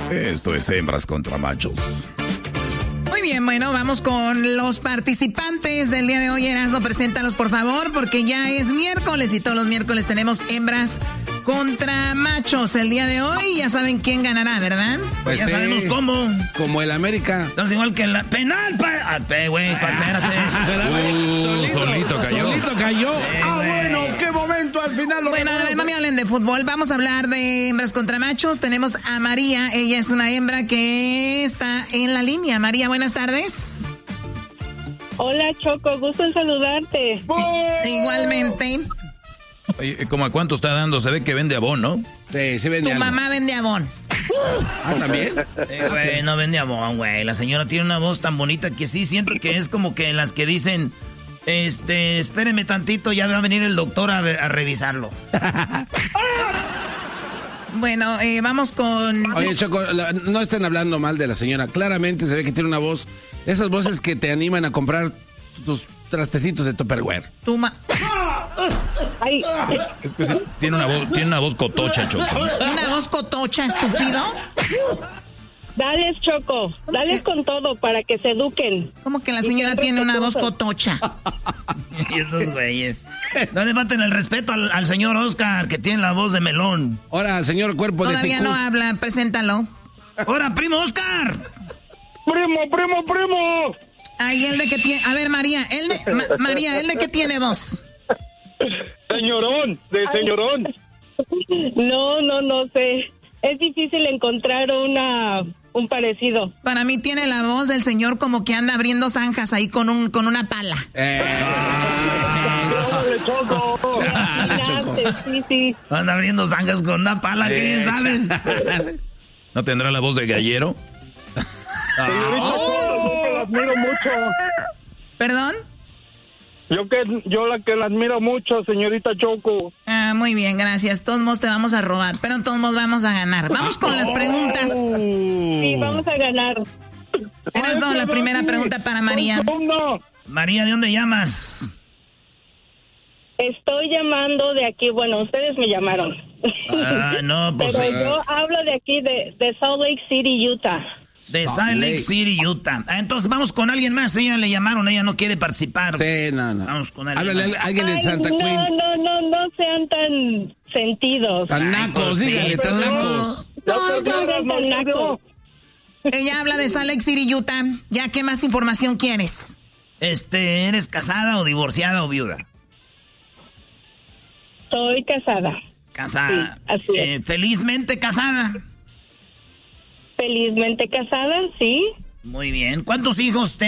Esto es Hembras contra Machos. Muy bien, bueno, vamos con los participantes del día de hoy. Erasmo, preséntalos, por favor, porque ya es miércoles y todos los miércoles tenemos hembras contra machos. El día de hoy ya saben quién ganará, ¿verdad? Pues ya sabemos cómo. Como el América. Entonces igual que la penal, güey, espérate. Solito cayó. Solito cayó. Bueno, qué momento al final. Bueno, no me hablen de fútbol. Vamos a hablar de hembras contra machos. Tenemos a María. Ella es una hembra que está en la línea. María, buenas tardes. Hola, Choco. Gusto en saludarte. Igualmente. Oye, ¿cómo a cuánto está dando? Se ve que vende Avon, ¿no? Sí, sí vende Tu algo. mamá vende Avon. ¿También? Güey, no vende Avon, güey. La señora tiene una voz tan bonita que sí siento que es como que las que dicen, espéreme tantito, ya va a venir el doctor a revisarlo. Bueno, vamos con... Oye, Choco, no estén hablando mal de la señora. Claramente se ve que tiene una voz, esas voces que te animan a comprar tus trastecitos de Tupperware. Ay, Es que sí, tiene una voz cotocha, Choco. Una voz cotocha, estúpido. dales, Choco. Dales con todo para que se eduquen. ¿Cómo que la señora tiene una voz cotocha? Y esos güeyes. No le falten el respeto al señor Oscar, que tiene la voz de melón. Ahora, señor cuerpo Todavía de ticús. no habla, preséntalo. ¡Ahora, primo Oscar! ¡Primo! Ay, ¿el de qué tiene? A ver, María, María, ¿el de qué tiene voz? Señorón. No sé. Es difícil encontrar un parecido. Para mí tiene la voz del señor como que anda abriendo zanjas ahí con una pala. Choco. Sí. Anda abriendo zanjas con una pala, que bien sabes. ¿No tendrá la voz de gallero? Señorita Choco, que la admiro mucho. ¿Perdón? Yo la que la admiro mucho, señorita Choco. Ah, muy bien, gracias. Todos modos te vamos a robar, pero todos modos vamos a ganar. Vamos con las preguntas. Sí, vamos a ganar. Erasmo, la primera pregunta para María. María, ¿de dónde llamas? Estoy llamando de aquí, bueno, ustedes me llamaron. No, pues... Pero yo hablo de aquí, de Salt Lake City, Utah. De Salt Lake City, Utah. Entonces vamos con alguien más. Ella le llamaron, ella no quiere participar. Sí, no. Vamos con alguien Háblale más. a alguien de Santa No, Queen. no sean tan sentidos. Tan nacos, dígale, tan nacos. No sean tan nacos. Ella habla de Salt Lake City, Utah. ¿Ya qué más información quieres? ¿Eres casada o divorciada o viuda? Soy casada. Casada. Sí, así es. Felizmente casada. Felizmente casada, sí. Muy bien. ¿Cuántos hijos